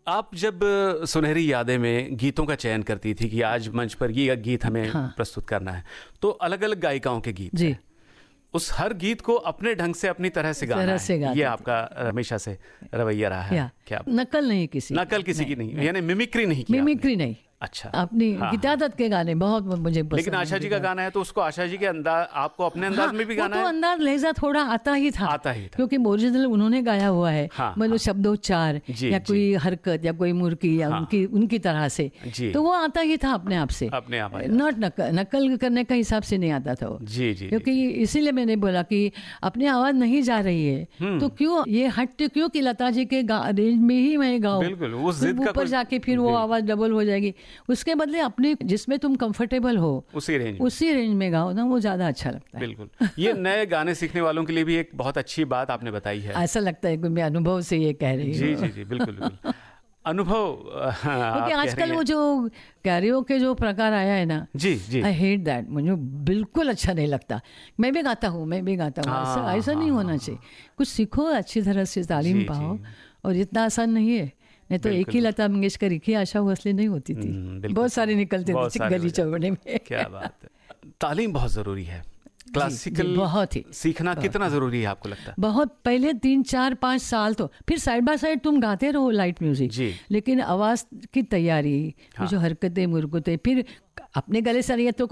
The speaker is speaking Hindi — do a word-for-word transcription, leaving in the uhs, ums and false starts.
आप जब सुनहरी यादें में गीतों का चयन करती थी कि आज मंच पर ये गीत हमें हाँ। प्रस्तुत करना है, तो अलग अलग गायिकाओं के गीत जी। उस हर गीत को अपने ढंग से अपनी तरह से गाना है, ये आपका हमेशा से रवैया रहा है क्या? नकल नहीं किसी नकल किसी की नहीं, यानी मिमिक्री नहीं की मिमिक्री नहीं। अच्छा, अपनी हाँ, गीता दत्त के गाने बहुत मुझे पसंद। लेकिन आशा जी का गाना है तो उसको आशा जी के अंदाज, आपको अपने अंदाज हाँ, में भी गाना तो है। अंदाज लहजा थोड़ा आता ही था, आता ही था, क्योंकि ओरिजिनल उन्होंने गाया हुआ है। हाँ, मतलब हाँ, शब्दोच्चार या कोई हरकत या कोई मुर्की या हाँ, उनकी उनकी तरह से, तो वो आता ही था अपने आप से, अपने आप, नॉट नकल नकल करने का हिसाब से नहीं आता था वो। जी जी, क्योंकि इसीलिए मैंने बोला कि अपनी आवाज नहीं जा रही है तो क्यों ये हट क्यों कि लता जी के रेंज में ही मैं गाऊं, ऊपर जाके फिर वो आवाज डबल हो जाएगी। उसके बदले अपने जिसमें तुम कंफर्टेबल हो उसी रेंज उसी रेंज में गाओ ना, वो ज्यादा अच्छा लगता है। बिल्कुल। ये नए गाने सीखने वालों के लिए भी एक बहुत अच्छी बात आपने बताई है। ऐसा लगता है कि मैं अनुभव से ये कह रही हूँ। जी जी जी, बिल्कुल बिल्कुल अनुभव। क्योंकि आजकल वो जो कैरियोके जो प्रकार आया है ना, जी जी, आई हेट दैट, मुझे बिल्कुल अच्छा नहीं लगता। मैं भी गाता हूँ मैं भी गाता हूँ ऐसा ऐसा नहीं होना चाहिए। कुछ सीखो, अच्छी तरह से तालीम पाओ, और इतना आसान नहीं है। नहीं तो एक ही लता मंगेशकर, एक ही आशा भोसले नहीं होती थी, बहुत सारे निकलते थे गली चौबड़े में। क्या बात है, तालीम बहुत जरूरी है। क्लासिकल बहुत ही सीखना कितना जरूरी है आपको लगता है? बहुत, पहले तीन चार पाँच साल तो फिर साइड बाय साइड तुम गाते रहो लाइट म्यूजिक, लेकिन आवाज की तैयारी, हाँ, जो हरकतें मुरकतें, फिर अपने गले से नहीं है तो